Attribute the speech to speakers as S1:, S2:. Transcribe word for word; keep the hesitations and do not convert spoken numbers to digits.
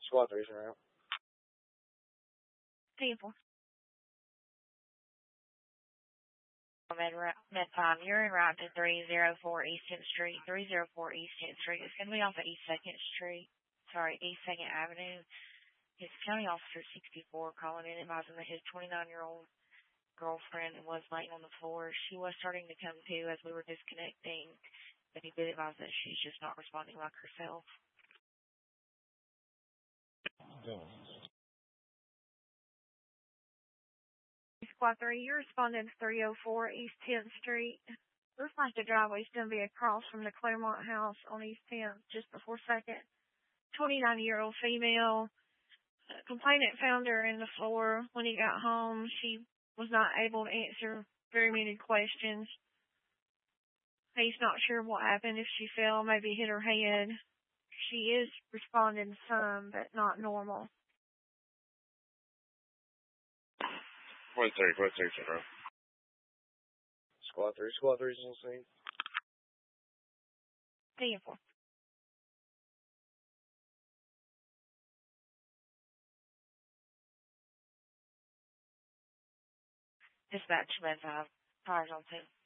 S1: Squad three's en route.
S2: People. Med, Med five, you're en route to three oh four East tenth Street. three oh four East tenth Street. It's going to be off of East second Street. Sorry, East second Avenue. His county officer sixty-four calling in advising that his twenty-nine-year-old girlfriend was laying on the floor. She was starting to come to as we were disconnecting, but he did advise that she's just not responding like herself. Squad three, you're responding to three oh four East tenth Street. Looks like the driveway's going to be across from the Claremont house on East tenth, just before second. twenty-nine-year-old female. Uh, complainant found her in the floor when he got home. She was not able to answer very many questions. He's not sure what happened, if she fell, maybe hit her head. She is responding some, but not normal.
S3: Point three, point three, bro.
S1: Squad three, Squad three's on scene.
S2: Vehicle. Dispatch, Med five, fires on scene.